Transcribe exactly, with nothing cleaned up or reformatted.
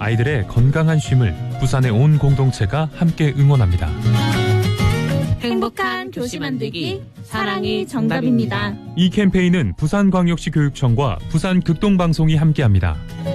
아이들의 건강한 쉼을 부산의 온 공동체가 함께 응원합니다. 행복한 교시 만들기, 사랑이 정답입니다. 이 캠페인은 부산광역시 교육청과 부산극동방송이 함께합니다.